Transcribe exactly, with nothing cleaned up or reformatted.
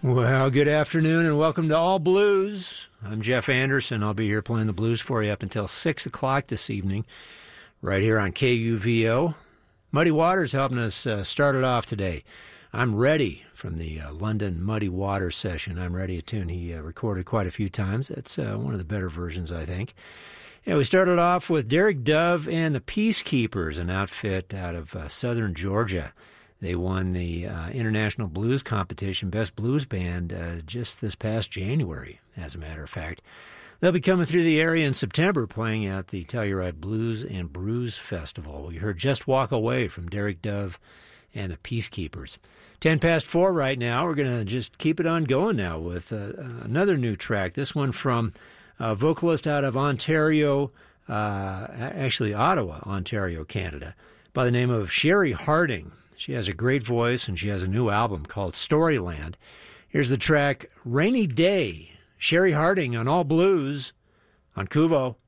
Well, good afternoon and welcome to All Blues. I'm Jeff Anderson. I'll be here playing the blues for you up until six o'clock this evening, right here on K U V O. Muddy Waters helping us uh, start it off today. I'm Ready from the uh, London Muddy Waters session. I'm Ready, a tune he uh, recorded quite a few times. It's uh, one of the better versions, I think. And we started off with Derek Dove and the Peacekeepers, an outfit out of uh, southern Georgia. They won the uh, International Blues Competition Best Blues Band uh, just this past January, as a matter of fact. They'll be coming through the area in September, playing at the Telluride Blues and Brews Festival. We heard Just Walk Away from Derek Dove and the Peacekeepers. Ten past four right now. We're going to just keep it on going now with uh, another new track. This one from a vocalist out of Ontario, uh, actually Ottawa, Ontario, Canada, by the name of Sherry Harding. She has a great voice, and she has a new album called Storyland. Here's the track, Rainy Day. Sherry Harding on All Blues on Kuvo.